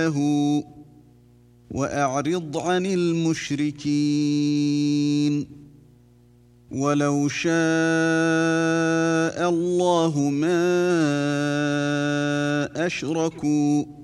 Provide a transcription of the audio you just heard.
وأعرض عن المشركين ولو شاء الله ما أشركوا